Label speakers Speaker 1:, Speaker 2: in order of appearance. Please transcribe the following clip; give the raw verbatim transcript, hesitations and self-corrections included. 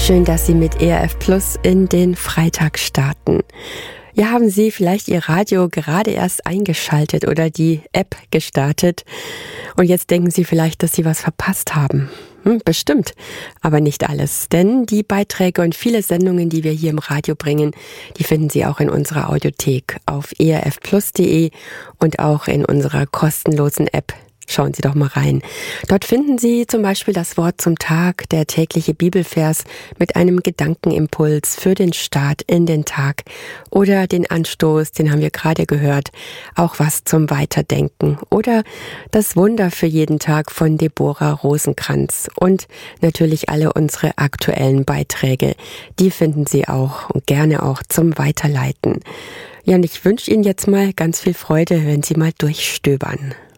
Speaker 1: Schön, dass Sie mit E R F Plus in den Freitag starten. Ja, haben Sie vielleicht Ihr Radio gerade erst eingeschaltet oder die App gestartet und jetzt denken Sie vielleicht, dass Sie was verpasst haben? Hm, bestimmt, aber nicht alles, denn die Beiträge und viele Sendungen, die wir hier im Radio bringen, die finden Sie auch in unserer Audiothek auf e r f plus punkt de und auch in unserer kostenlosen App. Schauen Sie doch mal rein. Dort finden Sie zum Beispiel das Wort zum Tag, der tägliche Bibelvers mit einem Gedankenimpuls für den Start in den Tag oder den Anstoß, den haben wir gerade gehört, auch was zum Weiterdenken oder das Wunder für jeden Tag von Deborah Rosenkranz und natürlich alle unsere aktuellen Beiträge. Die finden Sie auch und gerne auch zum Weiterleiten. Ja, und ich wünsche Ihnen jetzt mal ganz viel Freude, wenn Sie mal durchstöbern.